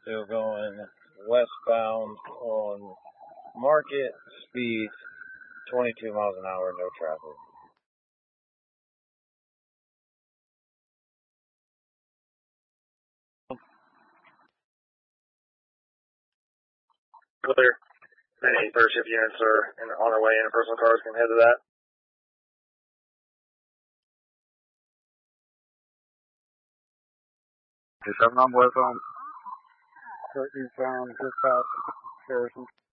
Still going westbound on Market, speed 22 miles an hour, no traffic. Clear. Any third shift units are on their way in. Personal cars can head to that. Hey, 7 on West on 13 sound, dispatch, Harrison.